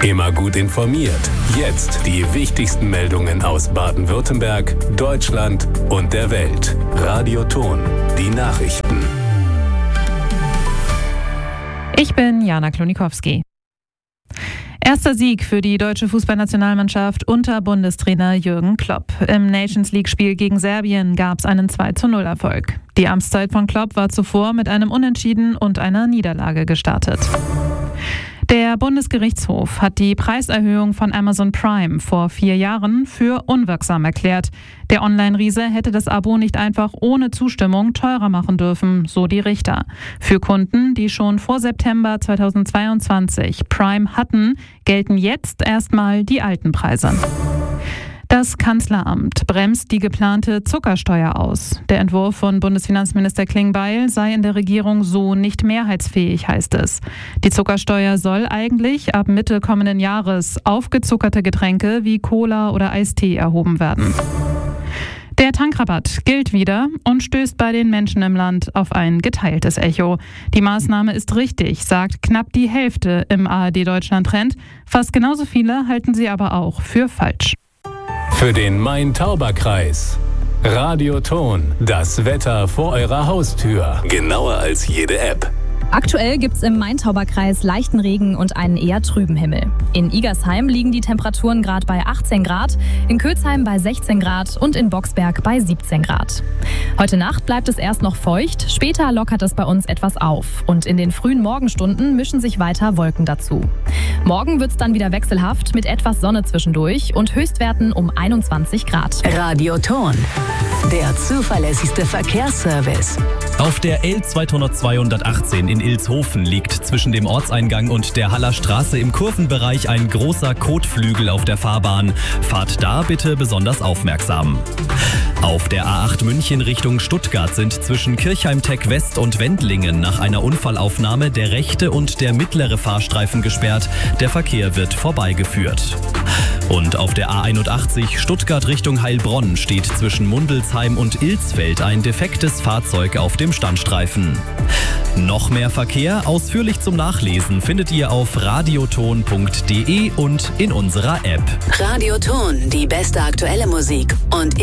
Immer gut informiert. Jetzt die wichtigsten Meldungen aus Baden-Württemberg, Deutschland und der Welt. Radio Ton, die Nachrichten. Ich bin Jana Klonikowski. Erster Sieg für die deutsche Fußballnationalmannschaft unter Bundestrainer Jürgen Klopp. Im Nations-League-Spiel gegen Serbien gab es einen 2:0-Erfolg. Die Amtszeit von Klopp war zuvor mit einem Unentschieden und einer Niederlage gestartet. Der Bundesgerichtshof hat die Preiserhöhung von Amazon Prime vor 4 Jahren für unwirksam erklärt. Der Online-Riese hätte das Abo nicht einfach ohne Zustimmung teurer machen dürfen, so die Richter. Für Kunden, die schon vor September 2022 Prime hatten, gelten jetzt erstmal die alten Preise. Das Kanzleramt bremst die geplante Zuckersteuer aus. Der Entwurf von Bundesfinanzminister Klingbeil sei in der Regierung so nicht mehrheitsfähig, heißt es. Die Zuckersteuer soll eigentlich ab Mitte kommenden Jahres auf gezuckerte Getränke wie Cola oder Eistee erhoben werden. Der Tankrabatt gilt wieder und stößt bei den Menschen im Land auf ein geteiltes Echo. Die Maßnahme ist richtig, sagt knapp die Hälfte im ARD-Deutschland-Trend. Fast genauso viele halten sie aber auch für falsch. Für den Main-Tauber-Kreis. Radio Ton, das Wetter vor eurer Haustür. Genauer als jede App. Aktuell gibt es im Main-Tauber-Kreis leichten Regen und einen eher trüben Himmel. In Igersheim liegen die Temperaturen gerade bei 18 Grad, in Kölzheim bei 16 Grad und in Boxberg bei 17 Grad. Heute Nacht bleibt es erst noch feucht, später lockert es bei uns etwas auf und in den frühen Morgenstunden mischen sich weiter Wolken dazu. Morgen wird es dann wieder wechselhaft mit etwas Sonne zwischendurch und Höchstwerten um 21 Grad. Radio Ton, der zuverlässigste Verkehrsservice. Auf der L218 in Ilshofen liegt zwischen dem Ortseingang und der Haller Straße im Kurvenbereich ein großer Kotflügel auf der Fahrbahn. Fahrt da bitte besonders aufmerksam. Auf der A8 München Richtung Stuttgart sind zwischen Kirchheim-Tech West und Wendlingen nach einer Unfallaufnahme der rechte und der mittlere Fahrstreifen gesperrt. Der Verkehr wird vorbeigeführt. Und auf der A81 Stuttgart Richtung Heilbronn steht zwischen Mundelsheim und Ilsfeld ein defektes Fahrzeug auf dem Standstreifen. Noch mehr Verkehr, ausführlich zum Nachlesen, findet ihr auf radioton.de und in unserer App. Radio Ton, die beste aktuelle Musik und